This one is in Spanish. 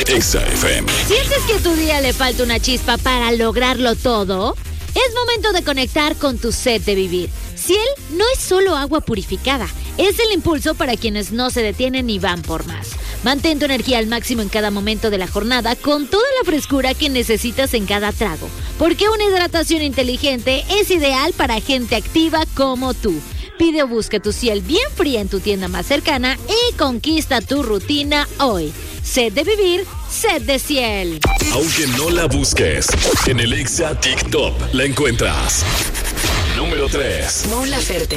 Exa FM. ¿Sientes que a tu día le falta una chispa para lograrlo todo? Es momento de conectar con tu sed de vivir. Ciel no es solo agua purificada, es el impulso para quienes no se detienen y van por más. Mantén tu energía al máximo en cada momento de la jornada con toda la frescura que necesitas en cada trago, porque una hidratación inteligente es ideal para gente activa como tú. Pide o busca tu Ciel bien fría en tu tienda más cercana y conquista tu rutina hoy. Sed de vivir, sed de Ciel. Aunque no la busques, en el Exa TikTok la encuentras. Número 3. Mon Laferte.